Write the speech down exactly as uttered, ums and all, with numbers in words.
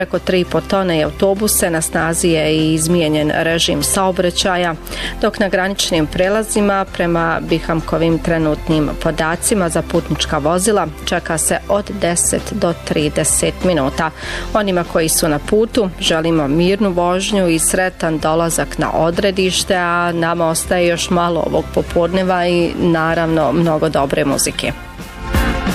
Preko tri i po tone i autobuse, na snazi je i izmijenjen režim saobraćaja, dok na graničnim prelazima prema Bihamkovim trenutnim podacima za putnička vozila čeka se od deset do trideset minuta. Onima koji su na putu želimo mirnu vožnju i sretan dolazak na odredište, a nama ostaje još malo ovog popodneva i naravno mnogo dobre muzike.